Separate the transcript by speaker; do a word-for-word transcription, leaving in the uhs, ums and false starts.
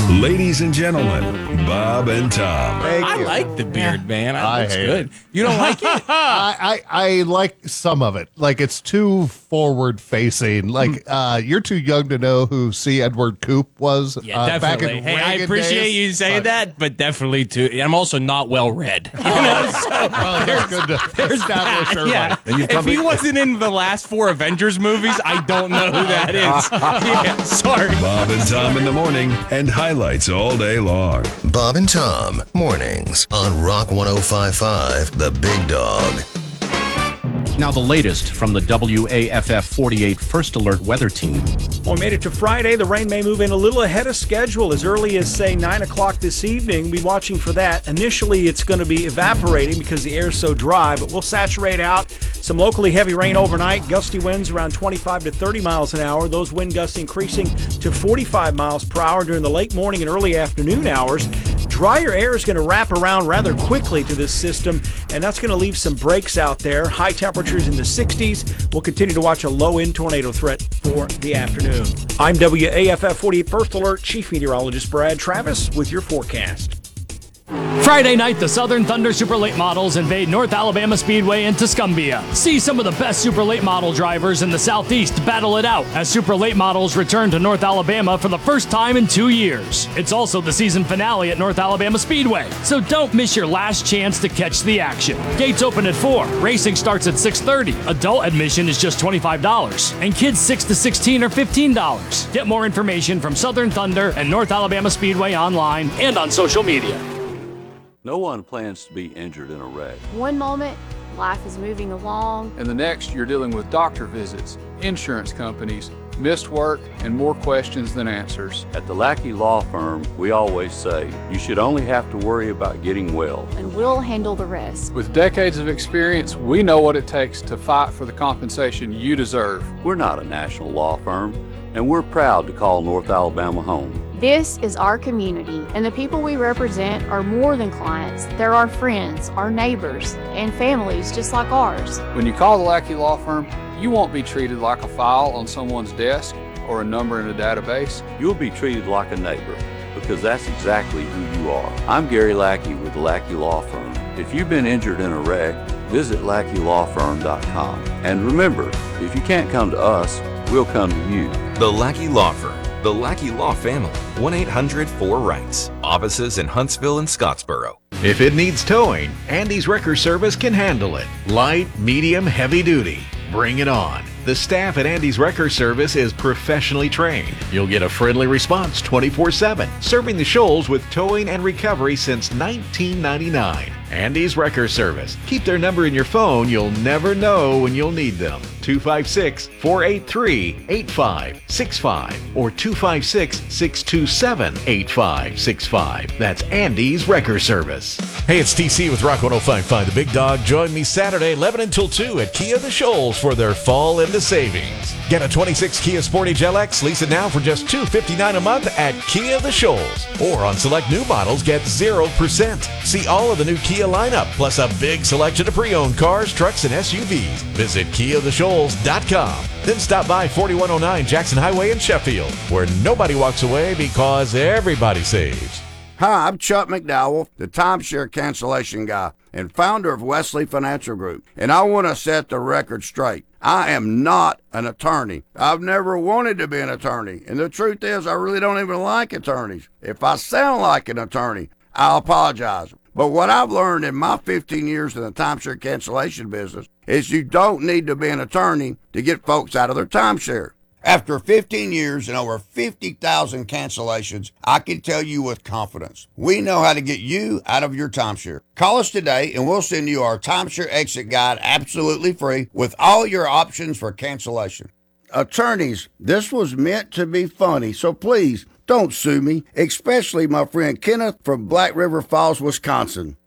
Speaker 1: Ladies and gentlemen, Bob and Tom.
Speaker 2: Thank
Speaker 3: I
Speaker 2: you.
Speaker 3: like the beard, man.
Speaker 2: I
Speaker 3: It looks
Speaker 2: hate
Speaker 3: good. You don't like it?
Speaker 2: I, I I like some of it. Like, it's too forward facing. Like, uh, you're too young to know who C. Edward Coop was.
Speaker 3: Yeah,
Speaker 2: uh, back
Speaker 3: definitely.
Speaker 2: in
Speaker 3: Hey, I
Speaker 2: Reagan
Speaker 3: appreciate
Speaker 2: days.
Speaker 3: you saying
Speaker 2: But-
Speaker 3: that, but definitely too. I'm also not well read. You know, so
Speaker 2: Well, that's good to establish
Speaker 3: that.
Speaker 2: early.
Speaker 3: Yeah. If he wasn't in the last four Avengers movies, I don't know who that is. Yeah, sorry.
Speaker 1: Bob and Tom in the morning and highlights all day long.
Speaker 4: Bob and Tom, mornings on Rock one oh five point five, The Big Dog.
Speaker 5: Now the latest from the W A F F forty-eight First Alert Weather Team.
Speaker 6: Well, we made it to Friday. The rain may move in a little ahead of schedule as early as, say, nine o'clock this evening. We'll be watching for that. Initially, it's going to be evaporating because the air is so dry, but we'll saturate out. Some locally heavy rain overnight. Gusty winds around twenty-five to thirty miles an hour. Those wind gusts increasing to forty-five miles per hour during the late morning and early afternoon hours. Drier air is going to wrap around rather quickly to this system, and that's going to leave some breaks out there. High temperatures in the sixties. We'll continue to watch a low-end tornado threat for the afternoon. I'm W A F F forty-eight First Alert Chief Meteorologist Brad Travis with your forecast.
Speaker 7: Friday night, the Southern Thunder Super Late Models invade North Alabama Speedway in Tuscumbia. See some of the best Super Late Model drivers in the Southeast battle it out as Super Late Models return to North Alabama for the first time in two years. It's also the season finale at North Alabama Speedway, so don't miss your last chance to catch the action. Gates open at four. Racing starts at six thirty. Adult admission is just twenty-five dollars, and kids six to sixteen are fifteen dollars. Get more information from Southern Thunder and North Alabama Speedway online and on social media.
Speaker 8: No one plans to be injured in a wreck.
Speaker 9: One moment, life is moving along.
Speaker 10: And the next, you're dealing with doctor visits, insurance companies, missed work, and more questions than answers.
Speaker 8: At the Lackey Law Firm, we always say, you should only have to worry about getting well.
Speaker 9: And we'll handle the rest.
Speaker 10: With decades of experience, we know what it takes to fight for the compensation you deserve.
Speaker 8: We're not a national law firm, and we're proud to call North Alabama home.
Speaker 9: This is our community, and the people we represent are more than clients. They're our friends, our neighbors, and families just like ours.
Speaker 10: When you call the Lackey Law Firm, you won't be treated like a file on someone's desk or a number in a database.
Speaker 8: You'll be treated like a neighbor, because that's exactly who you are. I'm Gary Lackey with the Lackey Law Firm. If you've been injured in a wreck, visit lackey law firm dot com. And remember, if you can't come to us, we'll come to you.
Speaker 11: The Lackey Law Firm. The Lackey Law Family. one eight hundred four rights. Offices in Huntsville and Scottsboro.
Speaker 12: If it needs towing, Andy's Wrecker Service can handle it. Light, medium, heavy duty. Bring it on. The staff at Andy's Wrecker Service is professionally trained. You'll get a friendly response twenty-four seven, serving the Shoals with towing and recovery since nineteen ninety-nine. Andy's Wrecker Service. Keep their number in your phone. You'll never know when you'll need them. two five six, four eight three, eight five six five or two five six, six two seven, eight five six five. That's Andy's Wrecker Service.
Speaker 13: Hey, it's T C with Rock one oh five point five. The Big Dog. Join me Saturday, eleven until two at Kia The Shoals for their fall into savings. Get a twenty-six Kia Sportage L X. Lease it now for just two hundred fifty-nine dollars a month at Kia The Shoals. Or on select new models, get zero percent. See all of the new Kia lineup, plus a big selection of pre-owned cars, trucks, and S U Vs. Visit kia the shoals dot com. Then stop by forty-one oh nine Jackson Highway in Sheffield, where nobody walks away because everybody saves.
Speaker 14: Hi, I'm Chuck McDowell, the timeshare cancellation guy and founder of Wesley Financial Group, and I want to set the record straight. I am not an attorney. I've never wanted to be an attorney, and the truth is I really don't even like attorneys. If I sound like an attorney, I'll apologize. But what I've learned in my fifteen years in the timeshare cancellation business is you don't need to be an attorney to get folks out of their timeshare. After fifteen years and over fifty thousand cancellations, I can tell you with confidence, we know how to get you out of your timeshare. Call us today and we'll send you our timeshare exit guide absolutely free with all your options for cancellation. Attorneys, this was meant to be funny, so please don't sue me, especially my friend Kenneth from Black River Falls, Wisconsin.